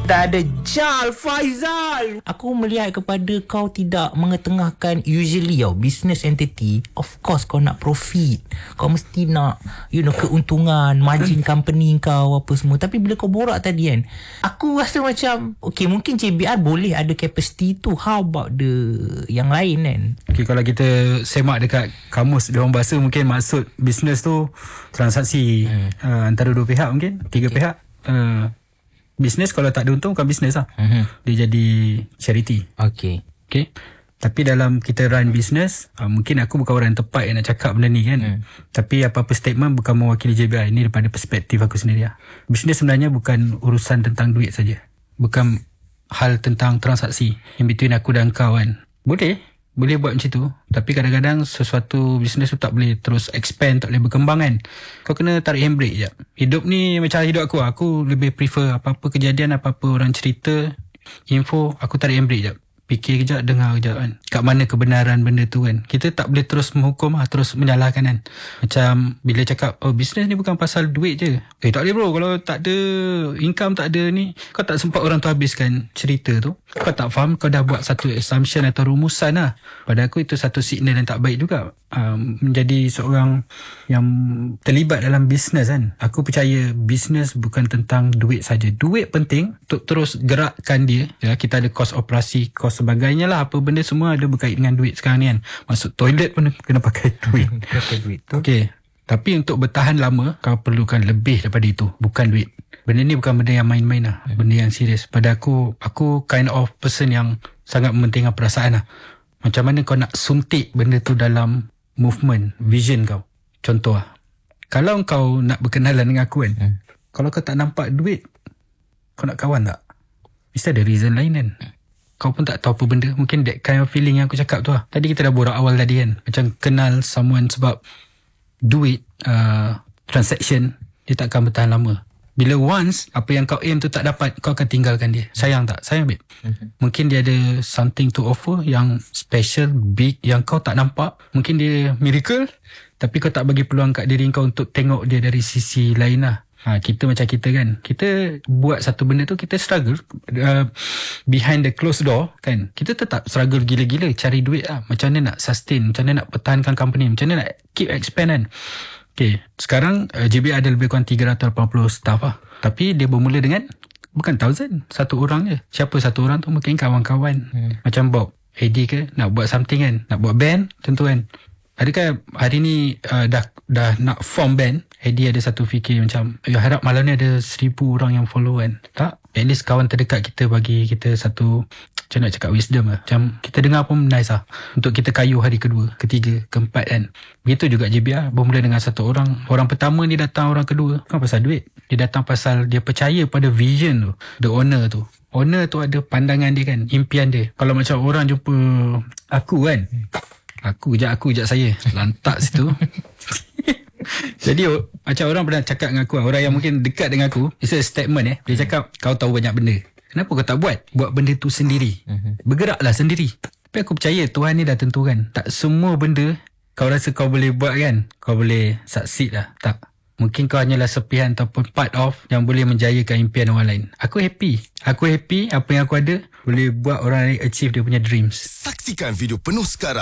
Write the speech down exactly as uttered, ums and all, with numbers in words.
Dah ada Jal Faizal. Aku melihat kepada kau tidak mengetengahkan usually tau business entity. Of course kau nak profit. Kau mesti nak you know keuntungan, margin company kau apa semua. Tapi bila kau borak tadi kan, aku rasa macam okay, mungkin J B R boleh ada capacity tu. How about the yang lain kan? Okay, kalau kita semak dekat kamus dia orang bahasa, mungkin maksud business tu transaksi hmm. uh, antara dua pihak, mungkin tiga okay. pihak. uh, Business kalau tak ada untung bukan business lah. Uh-huh. Dia jadi charity. Okay. Okay. Tapi dalam kita run business, uh, mungkin aku bukan orang yang tepat yang nak cakap benda ni kan. Uh. Tapi apa-apa statement bukan mewakili J B R. Ini daripada perspektif aku sendiri lah. Business sebenarnya bukan urusan tentang duit saja. Bukan hal tentang transaksi in between aku dan kau kan. Boleh. Boleh buat macam tu. Tapi kadang-kadang sesuatu bisnes tu tak boleh terus expand, tak boleh berkembang kan. Kau kena tarik handbrake je. Hidup ni macam hidup aku lah. Aku lebih prefer apa-apa kejadian, apa-apa orang cerita, info, aku tarik handbrake je. Fikir kejap, dengar kejap kan. Kat mana kebenaran benda tu kan. Kita tak boleh terus menghukum lah, terus menyalahkan kan. Macam bila cakap, oh bisnes ni bukan pasal duit je. Eh tak boleh bro, kalau tak ada income, tak ada ni, kau tak sempat orang tu habiskan cerita tu. Kau tak faham, kau dah buat satu assumption atau rumusan lah. Pada aku itu satu signal yang tak baik juga. Um, menjadi seorang yang terlibat dalam bisnes kan. Aku percaya bisnes bukan tentang duit saja. Duit penting untuk terus gerakkan dia. Ya, kita ada kos operasi, kos sebagainya lah. Apa benda semua ada berkait dengan duit sekarang ni kan. Masuk toilet pun kena pakai duit. Pakai duit tu. Okay. Tapi untuk bertahan lama, kau perlukan lebih daripada itu. Bukan duit. Benda ni bukan benda yang main-main lah. Benda yang serius. Pada aku, aku kind of person yang sangat mementingkan perasaan lah. Macam mana kau nak suntik benda tu dalam movement, vision kau. Contoh lah. Kalau kau nak berkenalan dengan aku kan, hmm. kalau kau tak nampak duit, kau nak kawan tak? Mesti ada reason lain kan. Kau pun tak tahu apa benda. Mungkin that kind of feeling yang aku cakap tu lah. Tadi kita dah borak awal tadi kan. Macam kenal someone sebab duit, uh, transaction, dia takkan bertahan lama. Bila once apa yang kau aim tu tak dapat, kau akan tinggalkan dia. Sayang tak? Sayang babe. Mm-hmm. Mungkin dia ada something to offer yang special, big, yang kau tak nampak. Mungkin dia miracle, tapi kau tak bagi peluang kat diri kau untuk tengok dia dari sisi lain lah. Ha, kita macam kita kan, kita buat satu benda tu, kita struggle uh, behind the closed door kan. Kita tetap struggle gila-gila cari duit lah. Macam mana nak sustain, macam mana nak pertahankan company, macam mana nak keep expand kan. Okay, sekarang uh, J B R ada lebih kurang tiga ratus lapan puluh staff lah. Tapi dia bermula dengan bukan thousand, satu orang je. Siapa satu orang tu? Mungkin kawan-kawan. Hmm. Macam Bob, Eddie ke, nak buat something kan, nak buat band tentu kan. Adakah hari ni uh, dah dah nak form band, Eddie ada satu fikir macam, ya harap malam ni ada seribu orang yang follow kan. Tak, at least kawan terdekat kita bagi kita satu, macam nak cakap wisdom lah. Macam kita dengar pun nice lah. Untuk kita kayu hari kedua, ketiga, keempat kan. Begitu juga J B R, bermula dengan satu orang. Orang pertama ni datang, orang kedua, kan pasal duit. Dia datang pasal dia percaya pada vision tu, the owner tu. Owner tu ada pandangan dia kan, impian dia. Kalau macam orang jumpa aku kan, aku kejap aku kejap saya, lantak situ. Jadi macam orang pernah cakap dengan aku, orang yang mungkin dekat dengan aku, it's a statement eh. Dia cakap, kau tahu banyak benda, kenapa kau tak buat? Buat benda tu sendiri. Bergeraklah sendiri. Tapi aku percaya Tuhan ni dah tentukan. Tak semua benda kau rasa kau boleh buat kan, kau boleh succeed lah. Tak. Mungkin kau hanyalah sepihan ataupun part of yang boleh menjayakan impian orang lain. Aku happy. Aku happy apa yang aku ada boleh buat orang lain achieve dia punya dreams. Saksikan video penuh sekarang